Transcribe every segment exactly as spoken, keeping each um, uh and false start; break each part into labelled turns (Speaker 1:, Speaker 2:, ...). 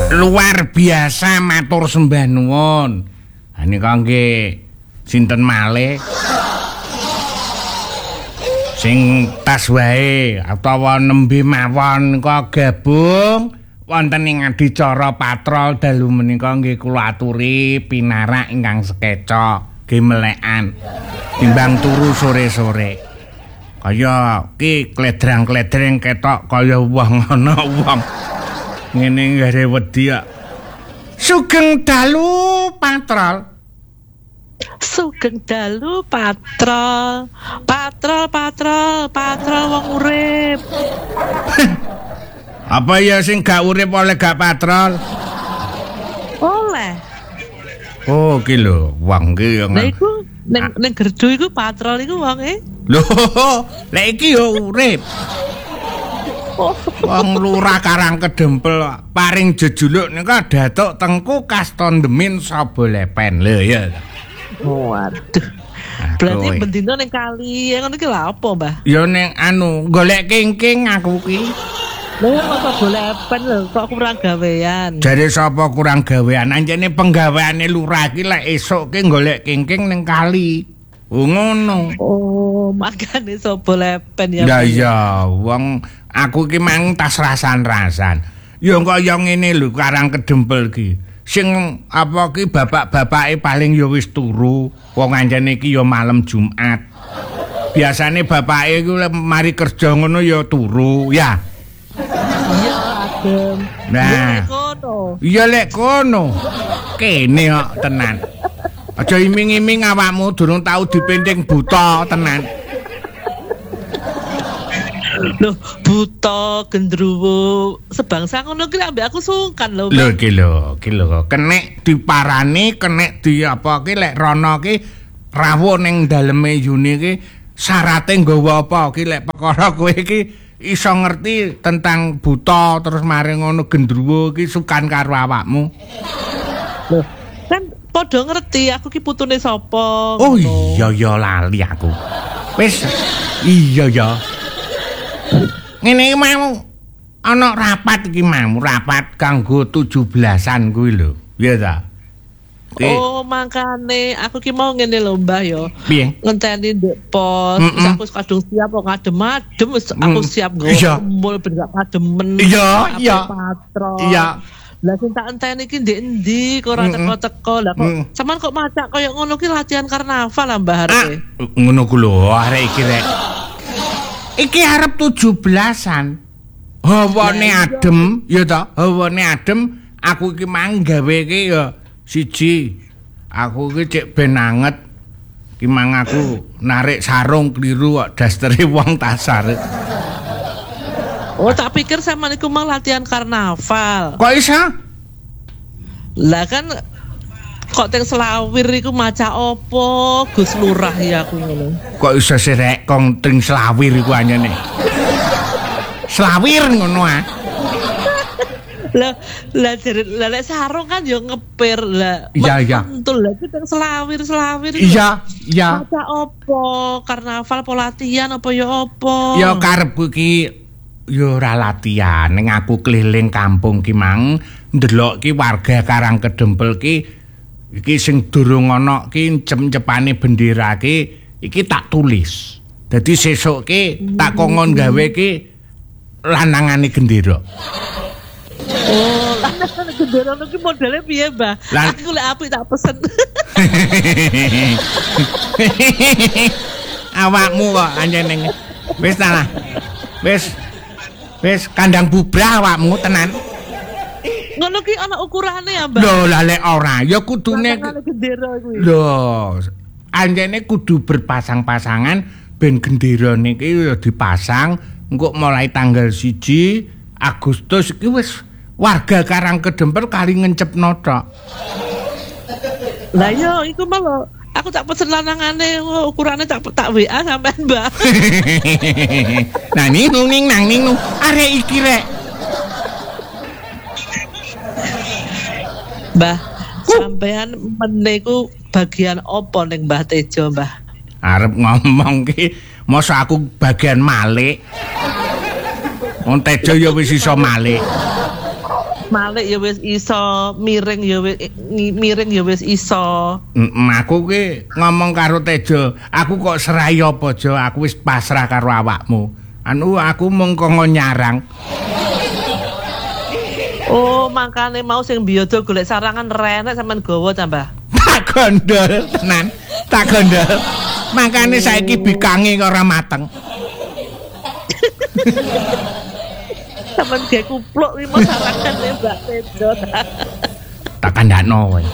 Speaker 1: Luar biasa matur sembah nuwun. Ha nika nggih sinten malih? Sing tas wae utawa nembe mawon nika gabung wonten ing adicara patrol dalu menika nggih kula aturi pinarak ingkang sekeca gemelekan timbang turu sore-sore. Kaya ki kledrang-kledreng ketok kaya wong ana wong ngene gare wedi ya. Sugeng dalu patrol.
Speaker 2: Sugeng dalu patrol. Patrol patrol patrol wong urip.
Speaker 1: Apa ya sing gak urip oleh gak patrol?
Speaker 2: Oleh.
Speaker 1: Oh, ki lho, wong ki yo.
Speaker 2: Lha iku ning ning gerdu iku patrol iku wong e.
Speaker 1: Lho, lha iki yo urip. Wong lurah Karang Kedempel paring jejuluk nika Datuk Tengku Kastondemin Sabalepen. Lho ya.
Speaker 2: Waduh. Berarti bendina ning kali ngono iki lha apa, Mbah?
Speaker 1: Ya ning anu golek kengking aku ki.
Speaker 2: Lha kok Sabalepen lho, kok kurang gawean.
Speaker 1: Jare sapa kurang gawean? Anjene penggaweane lurah iki lek esuk ki golek kengking ning kali. Oh ngono.
Speaker 2: Oh, makane Sabalepen ya.
Speaker 1: Ya iya, wong aku ki mang tas rasan-rasan. Ya kaya ngene lho Karang Kedempel ki. Sing apa ki bapak-bapake paling ya wis turu. Wong anjene iki ya malam Jumat. Biasane bapake iku mari kerja ngono ya turu, ya.
Speaker 2: Iya, adem.
Speaker 1: Nah. Iya lek kono. Kene kok tenan. Aja iming-iming awakmu durung tau dipenting buta tenan.
Speaker 2: Loh, buta gendruwo sebangsa ngono ki ambek aku sungkan lho.
Speaker 1: Lho iki lho, iki lho. Kenek diparani, kenek di apa ki lek rono ki rawuh ning daleme yune ki syarate nggawa apa ki lek perkara kowe ki iso ngerti tentang buta terus mari ngono gendruwo ki sukan karo awakmu.
Speaker 2: Loh, kan padha ngerti aku ki putune sapa.
Speaker 1: Oh iya ya lali aku. Wis iya ya. Ngene iki mau ana rapat iki mau, rapat kanggo tujuh belasan kuwi lho. Iya ta?
Speaker 2: Oh, makane aku ki mau ngene lho, Mbah ya.
Speaker 1: Piye?
Speaker 2: Ngenteni ndek pos, mm -mm. Aku kadung siap kok ngadem-adem wis aku siap nggo kumpul ben gak kademen.
Speaker 1: Iya, iya.
Speaker 2: Patrol.
Speaker 1: Iya.
Speaker 2: Lah sing tak enteni ki ndek endi kok ora teko-teko. Lah kok mm. sampean kok macak kaya ngono ki latihan karnaval lah Mbah arep.
Speaker 1: Ah, ngono ku lho, arek iki rek. Iki arep tujuh belasan. Hawane adem, ya ta? Hawane adem, aku iki mang gawe iki ya siji. Aku iki cek ben anget. Ki mang aku narik sarung kliru kok dastere wong tasar.
Speaker 2: Oh, tak pikir sampean iku mau latihan karnaval.
Speaker 1: Kok iso?
Speaker 2: Lah kan kok teng Selawir iku maca opo Gus Lurah ya aku ngono.
Speaker 1: Kok iso sirek kong teng Selawir iku anyane. Selawir ngono ah.
Speaker 2: Lah lah jare lek sarung kan yo ngepir lah.
Speaker 1: Iya iya.
Speaker 2: Betul lah teng Selawir Selawir.
Speaker 1: Iya iya.
Speaker 2: Maca opo karnaval pelatihan apa ya opo?
Speaker 1: Ya karepku iki yo ora latihan ning aku keliling kampung ki mang ndelok ki warga Karang Kedempel ki iki sing durung ana ki cem-cepane bendera ki iki tak tulis. Dadi sesuk ki tak kongon gawe ki lanangane gendera.
Speaker 2: Oh, lanangane gendera iki modele piye, Mbah? Aku lek apik tak pesen.
Speaker 1: Awakmu kok anjene. Wis ta lah. Wis. Wis kandang bubrah awakmu tenan.
Speaker 2: Ngono ki ana ukurane ya, Mbak?
Speaker 1: Lho, lah lek ora ya kudune
Speaker 2: gendera kuwi.
Speaker 1: Lho, anjene kudu berpasang-pasangan ben gendera niki ya dipasang engko mulai tanggal siji Agustus iki wis warga Karang Kedempel kali ngencepno tok.
Speaker 2: Lah yo iku malah aku tak pesen lanangane ukurane tak tak W A sampean, Mbak.
Speaker 1: Nah ninung ning nang ninung arek iki rek.
Speaker 2: Mbah, sampean meniku bagian apa ning Mbah Tejo, Mbah?
Speaker 1: Arep ngomong ki, masa aku bagian malik. Wong Tejo ya wis iso malik.
Speaker 2: Malik ya wis iso, miring ya wis miring ya wis iso.
Speaker 1: Mm, aku ki ngomong karo Tejo, aku kok serai apa, Jo? Aku wis pasrah karo awakmu. Anu aku mung kongkon nyarang.
Speaker 2: Oh, makane mau sing biyodo golek sarangan renek sampean gawa tambah.
Speaker 1: Tak gondol tenan, tak gondol. Makane saiki bikange kok ora mateng.
Speaker 2: Sampeyan ge kupluk iki mau sarangan Mbak Tejo.
Speaker 1: Tak kandakno kowe.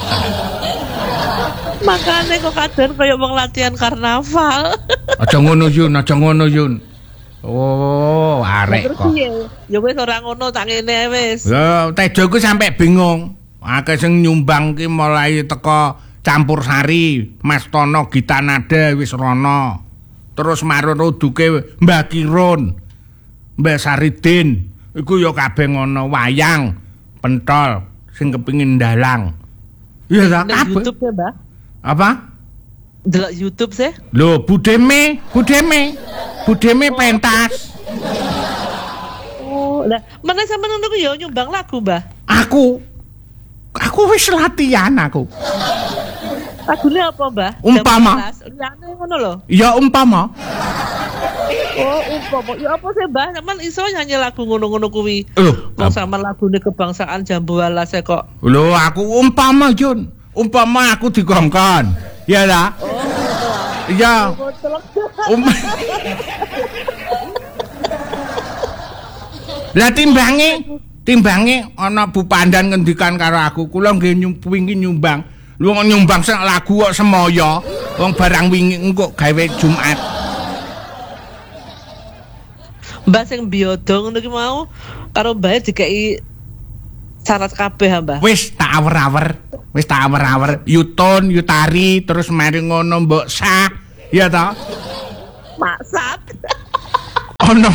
Speaker 2: Makane kok kaden kaya wong latihan karnaval.
Speaker 1: Aja ngono Yun, aja ngono Yun. Oh, arek kok.
Speaker 2: Ya wis ora ngono tak ngene wis.
Speaker 1: Ya, Tejo ku sampe bingung. Akeh sing nyumbang ki mulai teko Campur Sari, Mas Tono Gita Nada wis rono. Terus marun uduke Mbah Kirun, Mbah Saridin. Iku ya kabeh ngono, wayang, pentol sing kepingin dalang. Iya ta kabeh.
Speaker 2: YouTube ya, Mbah?
Speaker 1: Apa?
Speaker 2: Delok YouTube sih.
Speaker 1: Lho, Budeme, Budeme. Budeme pentas.
Speaker 2: Oh, lah, mana sampean ngono ku ya nyumbang lagu, Mbah?
Speaker 1: Aku aku wis latihan aku.
Speaker 2: Lagune apa, Mbah?
Speaker 1: Umpama.
Speaker 2: Liyane ngono lho.
Speaker 1: Ya umpama.
Speaker 2: Oh, umpama. Ya apa sih, Mbah? Sampean iso nyanyi lagu ngono-ngono kuwi.
Speaker 1: Loh,
Speaker 2: wong sampean lagune kebangsaan Jambu Alas e kok.
Speaker 1: Lho, aku umpama, Jun. Umpama aku digongkon. Ya ta?
Speaker 2: Oh.
Speaker 1: Iya. Um... Lah timbange, timbange ana Bu Pandan ngendikan karo aku, kula nggih wingi nyumbang. Lu nyumbang sak lagu kok semoyo, wong barang wingi engko gawe Jumat.
Speaker 2: Mbah sing biyodo ngono ki mau karo mbahe dikeki syarat kabeh, Mbah.
Speaker 1: Wis tak awer-awer, wis tak awer-awer, yutun, yutari, terus mari ngono mbok sah, ya ta?
Speaker 2: Maksat.
Speaker 1: Ono.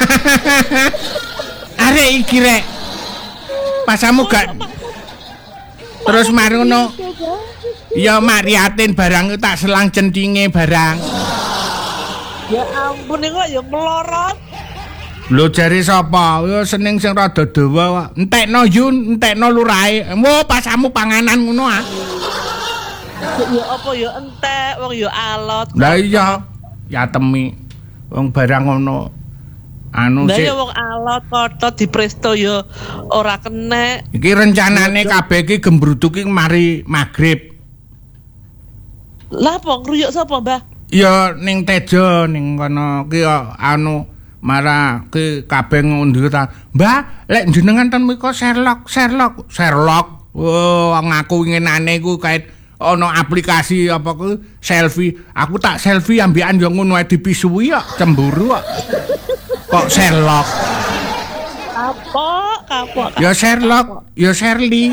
Speaker 1: Arek iki rek. Pasamu gak terus mari ngono. Ya mariatin barang tak selang centinge barang.
Speaker 2: Ya ampun kok ya melorot.
Speaker 1: Lho jare sapa? Ya sening sing rada dawa. Entekno Yun, entekno lurahe. Wo pasamu panganan ngono ah.
Speaker 2: Ya apa ya entek, wong ya alot.
Speaker 1: Lah iya, ya temi. Wong barang ngono. Anu
Speaker 2: sih. Lah ya
Speaker 1: sik.
Speaker 2: wong alot kotot dipresto ya ora kenek.
Speaker 1: Iki rencanane kabeh iki gembrutuk iki mari magrib.
Speaker 2: Lah apa ngruyuk sapa, Mbah?
Speaker 1: Ya ning Tejo ning kono ki anu marah ki kabeh ngundur ta. Mbah, lek jenengan ten mriko Sherlock, Sherlock, Sherlock. Oh, ngaku ngenane ku kait ana aplikasi apa ku selfie. Aku tak selfie ambekan yo ngono ae dipisui kok cemburu kok. Kok Sherlock?
Speaker 2: Apa? Kapok.
Speaker 1: Ya Sherlock, ya Shirley.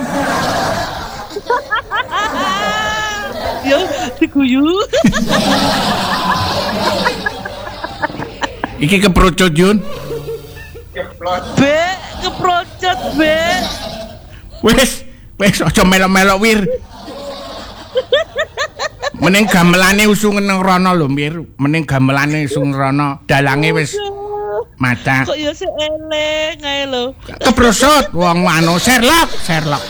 Speaker 2: Yo diguyu.
Speaker 1: Iki keprocot Yun.
Speaker 2: Be, keprocot be.
Speaker 1: Wis, wis aja melok-melok wir. Mending gamelane usungen nang rono lho, Mir. Mending gamelane usung rono, dalange wis macak.
Speaker 2: Kok ya sik eleng ae lho.
Speaker 1: Keprosot wong anu Sherlock, Sherlock.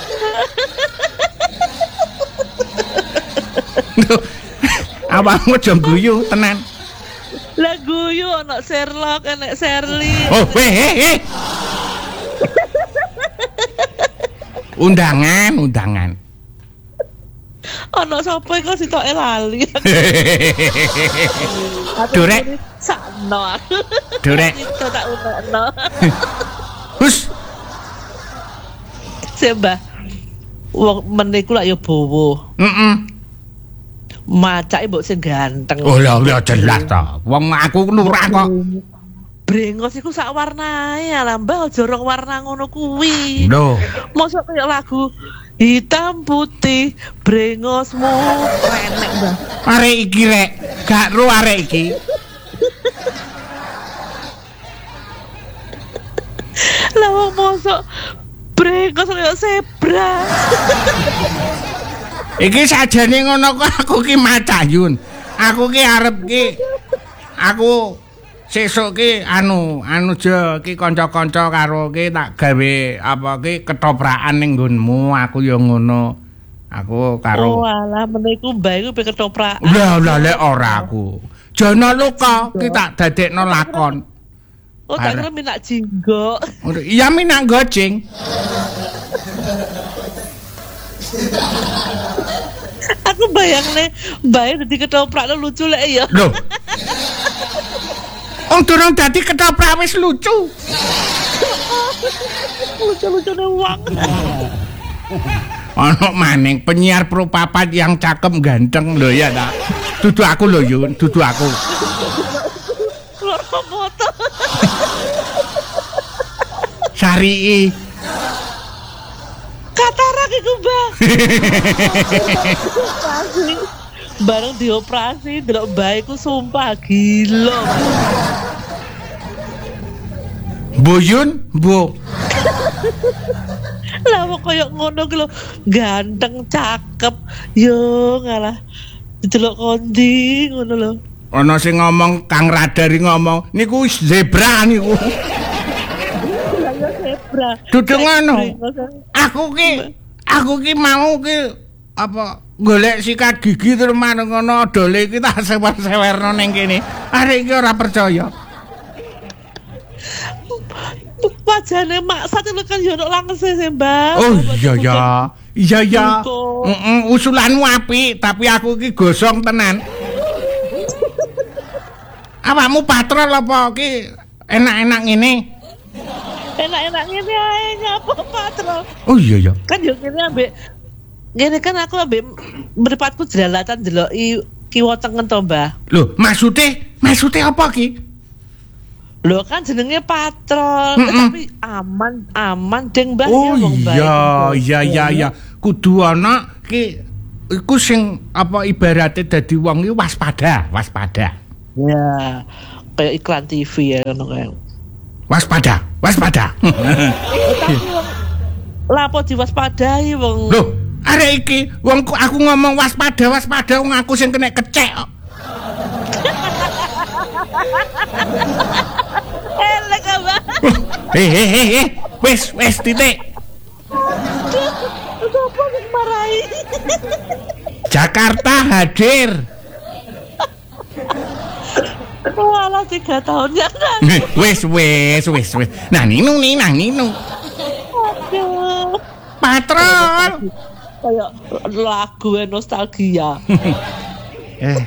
Speaker 1: Awakmu aja guyu tenan.
Speaker 2: Lah guyu ana Sherlock, enek Shirley.
Speaker 1: Oh, weh, eh, eh. Undangan, undangan.
Speaker 2: Ana sapa kok sitoke lali.
Speaker 1: Durek.
Speaker 2: Sakno.
Speaker 1: Durek.
Speaker 2: Itu tak unekno.
Speaker 1: Hus.
Speaker 2: Sembah. Wong meniku lak ya bowo.
Speaker 1: Heeh.
Speaker 2: Macake mbok sing ganteng.
Speaker 1: Oh lah ya jelas ta. Wong aku lurah kok.
Speaker 2: Brengos iku sak warnae ala mbah aja rong warna ngono kuwi.
Speaker 1: Lho.
Speaker 2: Mosok kaya lagu hitam putih brengosmu renek mbah.
Speaker 1: Arek iki rek, gak ro arek iki.
Speaker 2: Lah wong mosok brengos kaya zebra.
Speaker 1: Iki sajane ngono kok aku ki macayun. Aku ki arep ki aku sesuk ki anu anu jo ki kanca-kanca karo ki tak gawe apa ki ketoprakan ning nggonmu aku ya ngono. Aku karo
Speaker 2: Oh alah meniku mbah iku pe ketoprak.
Speaker 1: Lah lah lek ora aku. Jana luka ki tak dadekno lakon.
Speaker 2: Oh tak kira minak jinggok.
Speaker 1: Iya minak goceng.
Speaker 2: Aku bayangne mbah dadi ketoprak lucu lek ya.
Speaker 1: Loh. Wong durung dadi ketoprak wis lucu.
Speaker 2: Lucu-lucune wong.
Speaker 1: Ono maning penyiar Pro Papat yang cakep ganteng lho ya tak. Dudu aku lho Yun, dudu aku.
Speaker 2: Loro foto.
Speaker 1: Sarii.
Speaker 2: Katarak iku, Mbak. Bareng dioperasi, delok mbah iku sumpah gila.
Speaker 1: Bu Yun, Bu.
Speaker 2: Lah wong koyo ngono ki lho, ganteng, cakep. Yo ngalah. Didelok kondi ngono lho.
Speaker 1: Ana sing ngomong Kang Radari ngomong, niku wis zebra niku.
Speaker 2: Lah yo zebra.
Speaker 1: Dudu ngono. Aku ki aku ki mau ki apa golek sikat gigi terus maneng ngono dole iki tak sewer-sewerno ning kene. Arek iki ora percaya.
Speaker 2: Wajane maksat lho kan yo ono langse sih, Mbak.
Speaker 1: Oh iya ya. Iya ya. Heeh, usulanmu apik, tapi aku iki gosong tenan. Awakmu patrol apa ki enak-enak ngene?
Speaker 2: Enak-enak ngene ae nyapa patrol.
Speaker 1: Oh iya ya.
Speaker 2: Kan yo ngene ambek ngene kan aku ambek mripatku jelalatan deloki kiwa tengen to, Mbah.
Speaker 1: Lho, maksude, maksude apa ki?
Speaker 2: Lho kan jenenge patrol,
Speaker 1: Mm -mm.
Speaker 2: tapi aman aman deng Mbah
Speaker 1: Oh
Speaker 2: ya wong baik.
Speaker 1: iya, iya iya iya. Kudu ana ki iku sing apa ibarate dadi wong iki waspada, waspada.
Speaker 2: Ya, kayak iklan T V ya ngono kae.
Speaker 1: Waspada, waspada.
Speaker 2: Lapo diwaspadai wong.
Speaker 1: Loh, arek iki wong aku ngomong waspada, waspada wong aku sing kena kecek kok.
Speaker 2: Elek Mbah.
Speaker 1: Hei hei hei hei, wis wis titik.
Speaker 2: Sopo sing marahi?
Speaker 1: Jakarta hadir.
Speaker 2: Walah tiga tahun ya.
Speaker 1: Wis wis wis wis. Nah ninu nih, nah ninu.
Speaker 2: Aduh.
Speaker 1: Patrol.
Speaker 2: Kayak lagu nostalgia.
Speaker 1: Eh,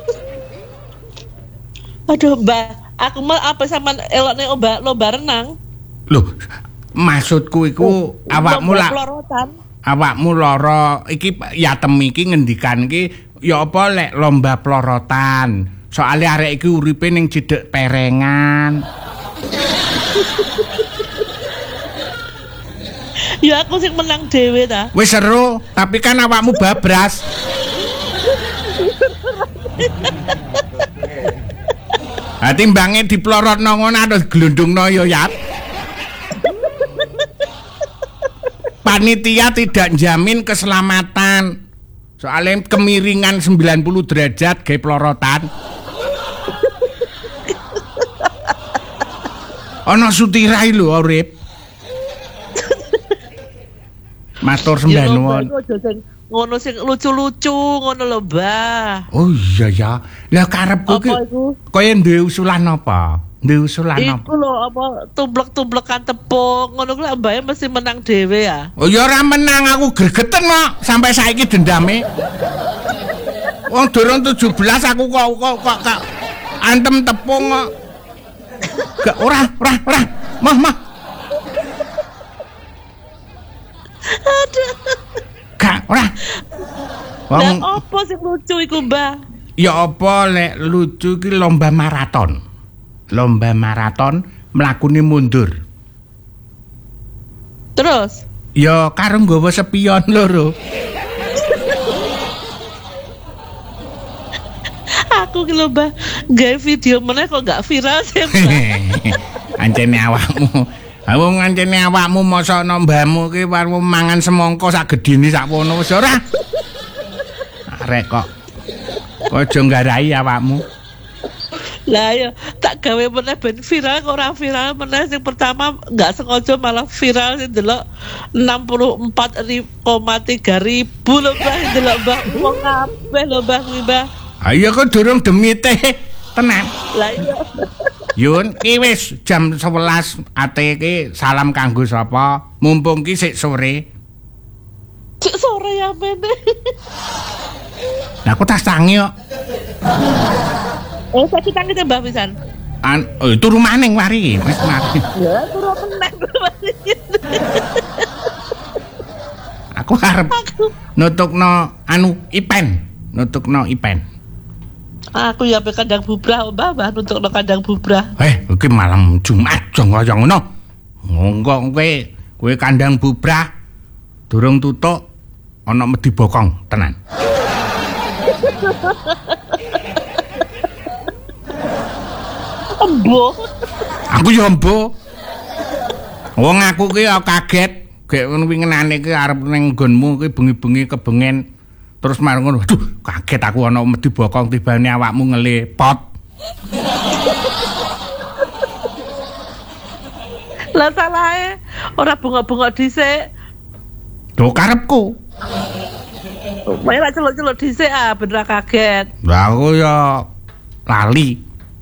Speaker 2: Aduh, Mbak, aku mal apa sama elokne lomba lomba renang?
Speaker 1: loh, maksudku iku awakmu
Speaker 2: Lomba
Speaker 1: lah.
Speaker 2: pelorotan.
Speaker 1: Awakmu lara iki yatem iki ngendikan iki ya apa lek lomba pelorotan. Soale arek iki uripe ning cedhek perengan.
Speaker 2: Ya aku sing menang dhewe ta.
Speaker 1: Wis seru, tapi kan awakmu babras. Ha timbange diplorotno ngono terus glundungno ya Yat. Panitia tidak jamin keselamatan. Soalnya kemiringan sembilan puluh derajat gawe pelorotan. Ana sutirai lho urip. Matur sembah nuwun.
Speaker 2: Ngono sing lucu-lucu ngono lho, Mbah.
Speaker 1: Oh iya ya. Lah karepku ki
Speaker 2: Apa iku?
Speaker 1: kaya duwe usulan apa? Duwe usulan apa?
Speaker 2: Iku lho apa tumblek-tumblekan tepung ngono kuwi Mbah mesti menang dhewe ya.
Speaker 1: Oh ya ora menang aku gregeten kok sampai saiki dendame. Wong durung tujuh belas aku kok kok kok, kok antem tepung kok. Gak ora ora ora. Mah mah.
Speaker 2: Aduh.
Speaker 1: Gak ora.
Speaker 2: Lah
Speaker 1: Wong
Speaker 2: apa sing lucu iku, Mbah?
Speaker 1: ya apa lek lucu ki lomba maraton. Lomba maraton mlakune mundur.
Speaker 2: Terus
Speaker 1: Ya karo nggawa sepion loro.
Speaker 2: aku ki lho, Mbah, gawe video meneh kok gak viral sih, Mbah.
Speaker 1: Ancene awakmu. Aku ngancene awakmu mosok nombamu ki warmu mangan semangka sak gedine sakmono wis ora. Arek kok. Kok aja nggarai awakmu.
Speaker 2: Lah ya tak gawe meneh ben viral kok ora viral meneh sing pertama enggak sengaja malah viral sing delok enam puluh empat koma tiga ribu lho Mbah delok Mbah wong kabeh lho Mbah kuwi Mbah.
Speaker 1: Ayo kok durung demite tenan.
Speaker 2: Lah iya.
Speaker 1: Yun, ki wis jam sewelas ate ki salam kanggo sapa? Mumpung ki sik sore.
Speaker 2: Sik sore ya meneh.
Speaker 1: Lah aku tas tangi kok.
Speaker 2: Oh, saya tangi Mbah pisan.
Speaker 1: An oh, turu maning mari, wis mari.
Speaker 2: Ya, turu meneh.
Speaker 1: Aku arep nutukno anu ipen, nutukno ipen.
Speaker 2: Aku ya pe kandang bubrah, Mbah, Mbah nutukno kandang bubrah.
Speaker 1: Eh, iki malam Jumat jong kaya ngono. Monggo kowe kowe kandang bubrah durung tutuk ana medhi bokong tenan.
Speaker 2: Embo.
Speaker 1: Aku ya embo. Wong aku ki ya kaget, gek ngono winginane ki arep ning nggonmu ki bengi-bengi kebengen terus marang ngono. Waduh, kaget aku ana medhi bokong tibane awakmu ngelepot.
Speaker 2: Lah salahe ora bengok-bengok dhisik.
Speaker 1: Lho karepku.
Speaker 2: Main lah celuk-celuk dhisik ah bener kaget.
Speaker 1: Lah aku ya lali.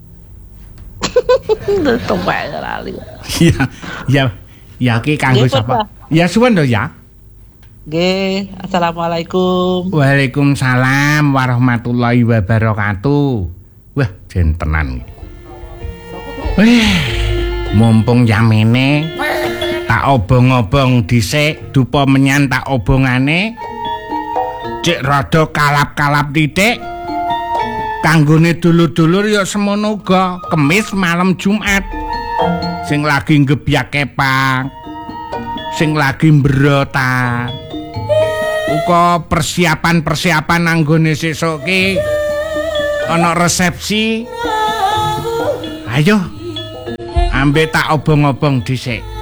Speaker 2: Tumpah lali.
Speaker 1: Iya, iya, ya ki kanggo sapa? Ya suwun lho ya.
Speaker 2: Nggih, assalamualaikum.
Speaker 1: Waalaikumsalam warahmatullahi wabarakatuh. Wah, jentenan. Wih, mumpung jamene tak obong-obong dhisik, dupa menyan tak obongane. Cek rada kalap-kalap titik. Kanggone dulur-dulur ya semono uga, Kemis malam Jumat. Sing lagi ngebyak kepang, sing lagi mbrotan. Uga persiapan-persiapan anggone sesuk ki ana resepsi. Ayo, ambe tak obong-obong dhisik.